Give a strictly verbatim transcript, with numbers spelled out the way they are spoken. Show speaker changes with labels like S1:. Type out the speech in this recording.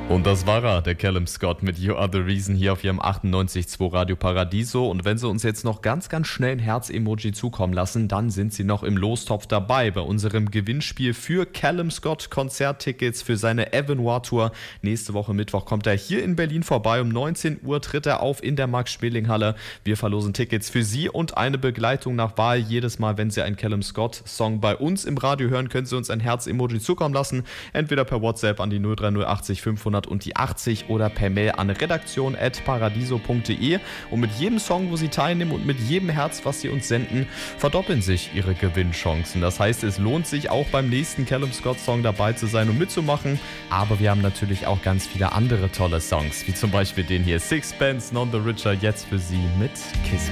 S1: Und das war er, der Callum Scott mit You Are The Reason hier auf ihrem achtundneunzig Komma zwei Radio Paradiso. Und wenn sie uns jetzt noch ganz, ganz schnell ein Herz-Emoji zukommen lassen, dann sind sie noch im Lostopf dabei bei unserem Gewinnspiel für Callum Scott Konzerttickets für seine Avenoir Tour. Nächste Woche Mittwoch kommt er hier in Berlin vorbei. Um neunzehn Uhr tritt er auf in der Max-Schmeling-Halle. Wir verlosen Tickets für Sie und eine Begleitung nach Wahl. Jedes Mal, wenn Sie einen Callum Scott-Song bei uns im Radio hören, können Sie uns ein Herz-Emoji zukommen lassen. Entweder per WhatsApp an die null drei null achtzig fünfhundert und die achtzig oder per Mail an redaktion at paradiso punkt de. Und mit jedem Song, wo Sie teilnehmen und mit jedem Herz, was Sie uns senden, verdoppeln sich Ihre Gewinnchancen. Das heißt, es lohnt sich auch beim nächsten Callum Scott Song dabei zu sein und mitzumachen. Aber wir haben natürlich auch ganz viele andere tolle Songs, wie zum Beispiel den hier Sixpence None the Richer, jetzt für Sie mit Kiss.